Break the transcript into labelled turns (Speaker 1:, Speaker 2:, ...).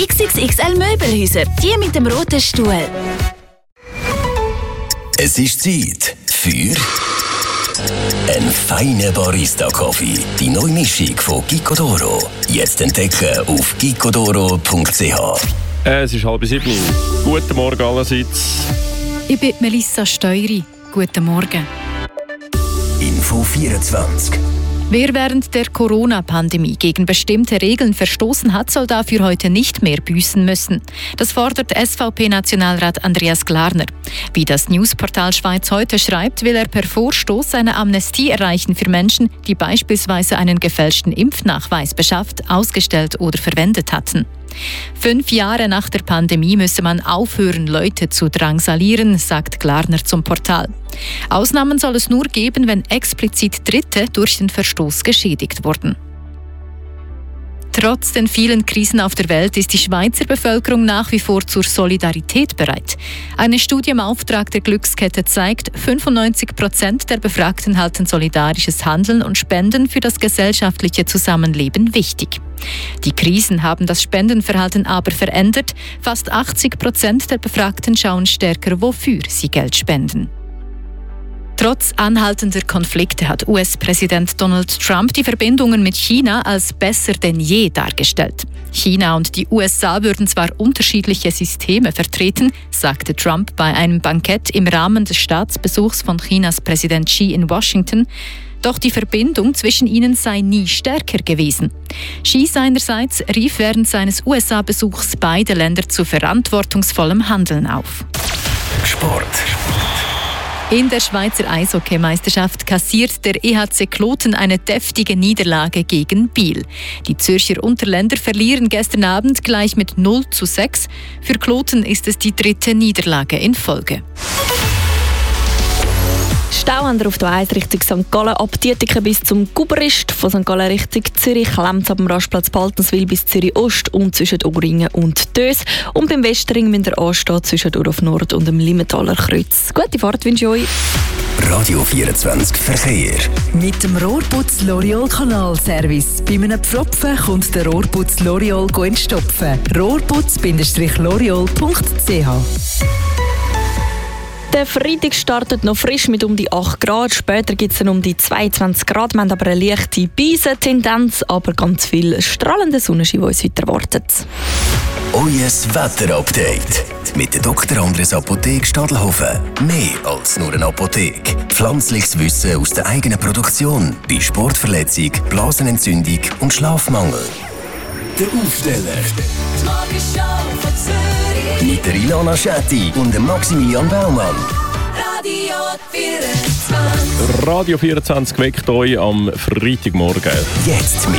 Speaker 1: XXXL Möbelhäuser, die mit dem roten Stuhl.
Speaker 2: Es ist Zeit für einen feinen Barista-Kaffee. Die neue Mischung von Gicodoro. Jetzt entdecken auf gicodoro.ch.
Speaker 3: Es ist 6:30. Guten Morgen allerseits.
Speaker 4: Ich bin Melissa Steury. Guten Morgen.
Speaker 2: Info 24.
Speaker 4: Wer während der Corona-Pandemie gegen bestimmte Regeln verstoßen hat, soll dafür heute nicht mehr büßen müssen. Das fordert SVP-Nationalrat Andreas Glarner. Wie das Newsportal Schweiz heute schreibt, will er per Vorstoß eine Amnestie erreichen für Menschen, die beispielsweise einen gefälschten Impfnachweis beschafft, ausgestellt oder verwendet hatten. 5 Jahre nach der Pandemie müsse man aufhören, Leute zu drangsalieren, sagt Glarner zum Portal. Ausnahmen soll es nur geben, wenn explizit Dritte durch den Verstoß geschädigt wurden. Trotz den vielen Krisen auf der Welt ist die Schweizer Bevölkerung nach wie vor zur Solidarität bereit. Eine Studie im Auftrag der Glückskette zeigt, 95% der Befragten halten solidarisches Handeln und Spenden für das gesellschaftliche Zusammenleben wichtig. Die Krisen haben das Spendenverhalten aber verändert. Fast 80% der Befragten schauen stärker, wofür sie Geld spenden. Trotz anhaltender Konflikte hat US-Präsident Donald Trump die Verbindungen mit China als besser denn je dargestellt. China und die USA würden zwar unterschiedliche Systeme vertreten, sagte Trump bei einem Bankett im Rahmen des Staatsbesuchs von Chinas Präsident Xi in Washington. Doch die Verbindung zwischen ihnen sei nie stärker gewesen. Xi seinerseits rief während seines USA-Besuchs beide Länder zu verantwortungsvollem Handeln auf.
Speaker 2: Sport.
Speaker 4: In der Schweizer Eishockeymeisterschaft kassiert der EHC Kloten eine deftige Niederlage gegen Biel. Die Zürcher Unterländer verlieren gestern Abend gleich mit 0:6. Für Kloten ist es die 3. Niederlage in Folge.
Speaker 5: Stau haben wir auf der 1 Richtung St. Gallen ab Dietiken bis zum Guberist. Von St. Gallen Richtung Zürich klemmt es ab dem Rastplatz Baltenswil bis Zürich Ost und zwischen Oberringen und Dös. Und beim Westring müsst ihr anstehen zwischen auf Nord und dem Limmentaler Kreuz. Gute Fahrt wünsche ich euch.
Speaker 2: Radio 24 Verkehr.
Speaker 6: Mit dem Rohrputz L'Oreal Kanalservice. Bei einem Pfropfen kommt der Rohrputz L'Oreal ins Stopfen. Rohrputz-l'Oreal.ch.
Speaker 5: Der Freitag startet noch frisch mit um die 8 Grad. Später gibt es um die 22 Grad. Wir haben aber eine leichte Beisentendenz, aber ganz viel strahlende Sonnenschein, die uns heute erwartet.
Speaker 2: Euer Wetterupdate mit der Dr. Andres Apotheke Stadelhofen. Mehr als nur eine Apotheke. Pflanzliches Wissen aus der eigenen Produktion bei Sportverletzung, Blasenentzündung und Schlafmangel. Der Aufsteller.
Speaker 7: Die Morgenshow von Zürich.
Speaker 2: Mit der Ilana Schetti und dem Maximilian Baumann.
Speaker 7: Radio 24.
Speaker 3: Radio 24 weckt euch am Freitagmorgen.
Speaker 2: Jetzt mit